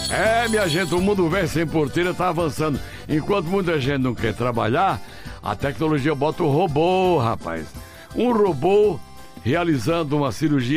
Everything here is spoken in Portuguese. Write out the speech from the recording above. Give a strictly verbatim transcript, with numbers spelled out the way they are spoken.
É, minha gente, o mundo velho sem porteira tá avançando. Enquanto muita gente não quer trabalhar, a tecnologia bota o robô, rapaz. Um robô realizando uma cirurgia